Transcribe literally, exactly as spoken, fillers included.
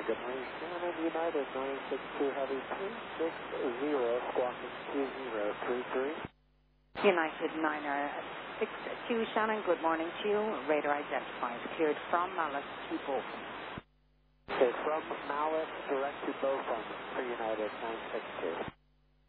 good morning. Shannon United nine six two Heavy three six zero, squawking two zero three three. United nine six two, Shannon, good morning to you. Radar identified, cleared from Malice to Bochum. Okay, from Malice direct to Bochum for United nine six two.